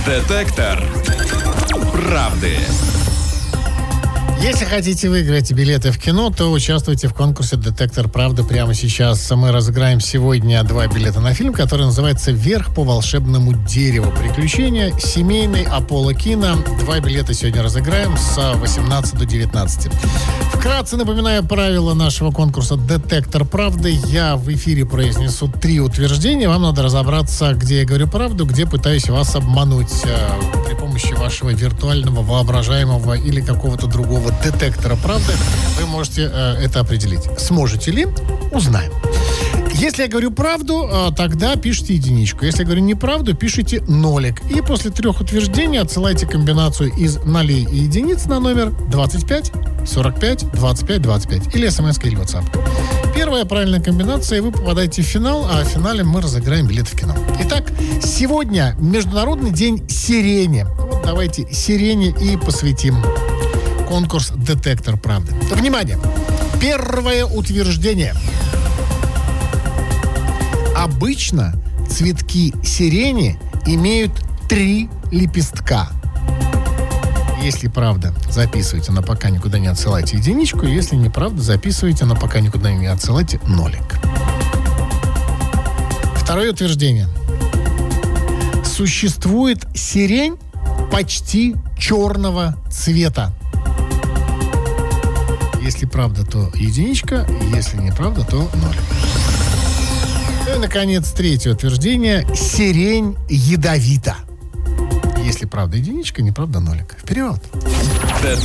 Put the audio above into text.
Детектор правды. Если хотите выиграть билеты в кино, то участвуйте в конкурсе «Детектор правды» прямо сейчас. Мы разыграем сегодня 2 билета на фильм, который называется «Вверх по волшебному дереву. Приключения. Семейный Apollo Кино». 2 билета сегодня разыграем с 18 до 19. Вкратце напоминаю правила нашего конкурса «Детектор правды». Я в эфире произнесу 3 утверждения. Вам надо разобраться, где я говорю правду, где пытаюсь вас обмануть при помощи вашего виртуального, воображаемого или какого-то другого детектора правды. Вы можете это определить. Сможете ли? Узнаем. Если я говорю правду, тогда пишите единичку. Если я говорю неправду, пишите нолик. И после 3 утверждений отсылайте комбинацию из нолей и единиц на номер 25 45 25 25. Или смс или WhatsApp. Первая правильная комбинация, и вы попадаете в финал, а в финале мы разыграем билет в кино. Итак, сегодня Международный день сирени. Вот давайте сирене и посвятим конкурс «Детектор правды». Внимание! Первое утверждение. Обычно цветки сирени имеют 3 лепестка. Если правда, записывайте, но пока никуда не отсылайте единичку. Если неправда, записывайте, но пока никуда не отсылайте нолик. Второе утверждение. Существует сирень почти черного цвета. Если правда, то единичка. Если неправда, то нолик. Ну и, наконец, 3 утверждение. Сирень ядовита. Если правда единичка, неправда нолик. Вперед!